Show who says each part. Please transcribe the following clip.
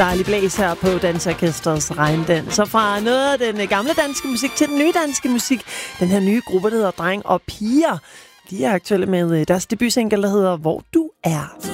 Speaker 1: Dejlig blæs her på Dansorkestrets Regndans. Så fra noget af den gamle danske musik til den nye danske musik. Den her nye gruppe, der hedder Dreng og Piger. De er aktuelle med deres debutsingle, der hedder Hvor du er.